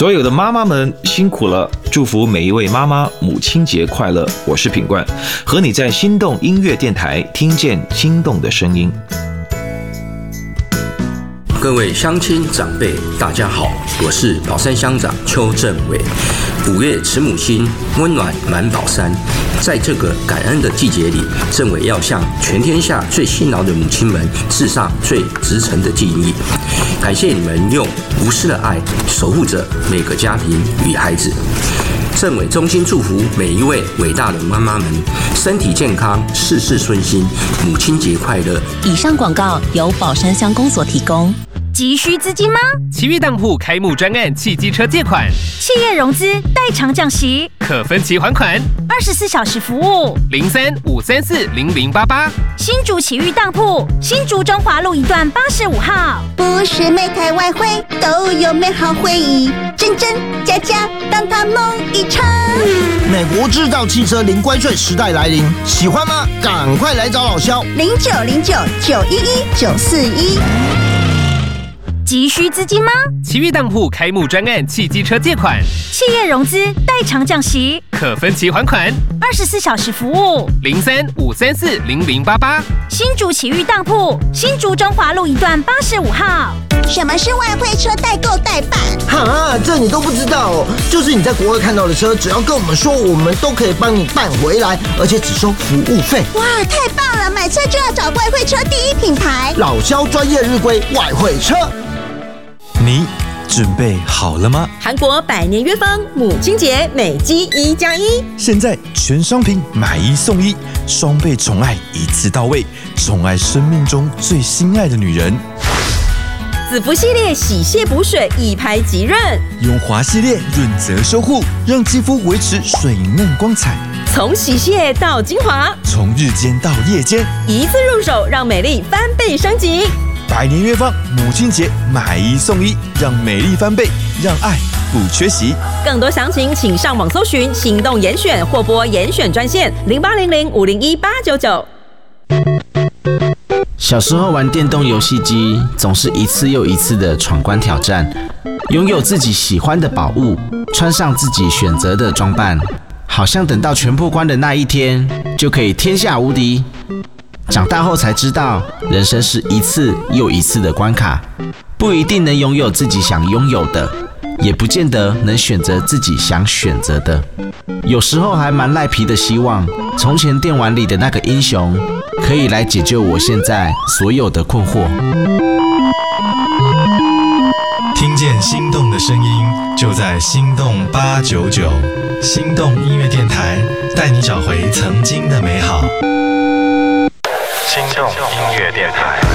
所有的妈妈们辛苦了，祝福每一位妈妈母亲节快乐。我是品冠，和你在心动音乐电台听见心动的声音。 各位乡亲长辈，大家好，我是宝山乡长邱政委。5月慈母心，温暖满宝山。在这个感恩的季节里，政委要向全天下最辛劳的母亲们致上最直诚的敬意。感谢你们用无私的爱守护着每个家庭与孩子。政委衷心祝福每一位伟大的妈妈们身体健康，事事顺心，母亲节快乐。 以上广告由宝山乡公所提供。 急需资金吗？ 奇遇当铺开幕专案汽机车借款， 企业融资代偿降息， 可分期还款 ，24小时服务 ，03-534-0088。 新竹奇遇当铺，新竹中华路1段85号。 不是每台外汇都有美好回忆，真真假假，当它梦一场。 美国制造汽车零关税时代来临，喜欢吗？赶快来找老萧 0909911941。 急需资金吗？ 奇遇当铺开幕专案汽机车借款， 企业融资代偿降息， 可分期还款 ，24小时服务 ，03-534-0088。 新竹奇遇当铺，新竹中华路1段85号。 什么是外汇车代购代办？ 哈，这你都不知道哦！就是你在国外看到的车，只要跟我们说，我们都可以帮你办回来，而且只收服务费。 哇，太棒了！买车就要找外汇车第一品牌， 老萧专业日规外汇车。 你准备好了吗？ 韩国百年约方母亲节美肌1+1， 现在全商品买1送1，双倍宠爱一次到位，宠爱生命中最心爱的女人。 子肤系列洗卸补水一拍即润， 永华系列润泽修护，让肌肤维持水嫩光彩。 从洗卸到精华， 从日间到夜间， 一次入手让美丽翻倍升级。 百年约方母亲节买1送1，让美丽翻倍，让爱不缺席。 更多详情请上网搜寻行动严选或拨严选专线0800-501-899。 小时候玩电动游戏机，总是一次又一次的闯关挑战，拥有自己喜欢的宝物，穿上自己选择的装扮，好像等到全破关的那一天，就可以天下无敌。长大后才知道，人生是一次又一次的关卡，不一定能拥有自己想拥有的，也不见得能选择自己想选择的。有时候还蛮赖皮的，希望从前电玩里的那个英雄，可以来解救我现在所有的困惑。 听见心动的声音，就在心动899，心动音乐电台，带你找回曾经的美好。心动音乐电台。